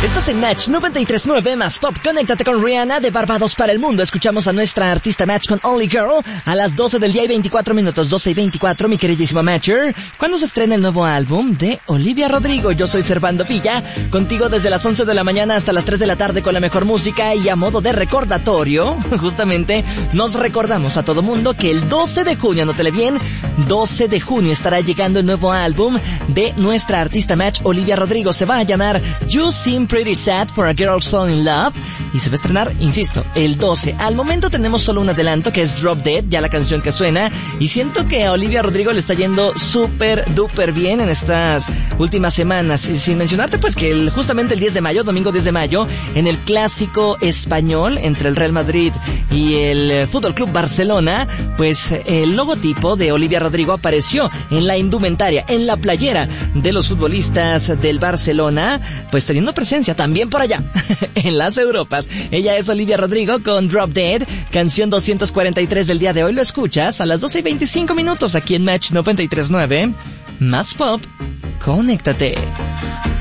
Estás en Match 93.9 más Pop. Conéctate con Rihanna de Barbados para el mundo. Escuchamos a nuestra artista Match con Only Girl a las 12 del día y 24 minutos. 12 y 24, mi queridísimo Matcher. ¿Cuándo se estrena el nuevo álbum de Olivia Rodrigo? Yo soy Servando Villa, contigo desde las 11 de la mañana hasta las 3 de la tarde con la mejor música. Y a modo de recordatorio, justamente nos recordamos a todo mundo que el 12 de junio, anótele bien, 12 de junio estará llegando el nuevo álbum de nuestra artista Match, Olivia Rodrigo. Se va a llamar You Seem Pretty Sad for a Girl So in Love y se va a estrenar, insisto, el 12. Al momento tenemos solo un adelanto que es Drop Dead, ya la canción que suena, y siento que a Olivia Rodrigo le está yendo súper duper bien en estas últimas semanas, y sin mencionarte pues que justamente el 10 de mayo, domingo 10 de mayo, en el clásico español entre el Real Madrid y el Fútbol Club Barcelona, pues el logotipo de Olivia Rodrigo apareció en la indumentaria, en la playera de los futbolistas del Barcelona, pues teniendo presencia también por allá, en las Europas. Ella es Olivia Rodrigo con Drop Dead, canción 243 del día de hoy. Lo escuchas a las 12 y 25 minutos aquí en Match 93.9. Más Pop, conéctate.